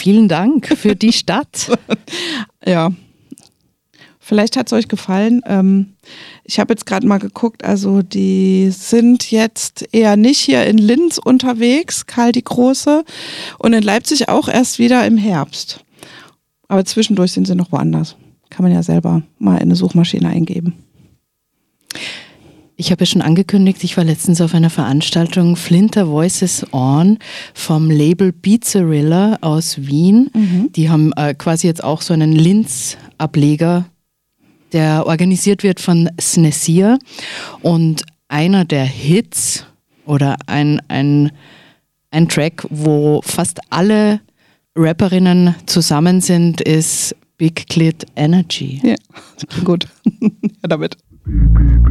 vielen Dank für die Stadt. Ja, vielleicht hat es euch gefallen. Ich habe jetzt gerade mal geguckt, also die sind jetzt eher nicht hier in Linz unterwegs, Karl die Große, und in Leipzig auch erst wieder im Herbst. Aber zwischendurch sind sie noch woanders. Kann man ja selber mal in eine Suchmaschine eingeben. Ich habe ja schon angekündigt, ich war letztens auf einer Veranstaltung Flinter Voices On vom Label Beatzarilla aus Wien. Die haben quasi jetzt auch so einen Linz-Ableger, der organisiert wird von Snesia. Und einer der Hits oder ein Track, wo fast alle Rapperinnen zusammen sind, ist Big Clit Energy. Ja, gut. Ja, damit.